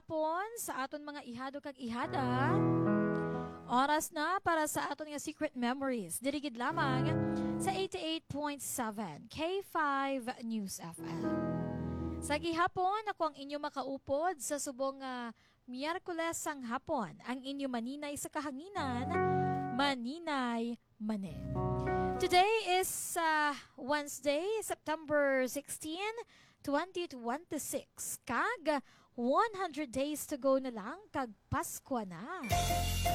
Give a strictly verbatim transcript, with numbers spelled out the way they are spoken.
hapon sa aton mga ihado kag ihada. Oras na para sa aton nga Secret Memories. Dirigid lamang sa eighty-eight point seven K five News F M. Sa gihapon, ako ang inyo makaupod sa subong nga Miyerkules sang hapon. Ang inyo maninay sa kahanginan, Maninay Mane. Today is uh, Wednesday, September sixteenth, twenty twenty-six. Kag one hundred days to go na lang kag Pasko na.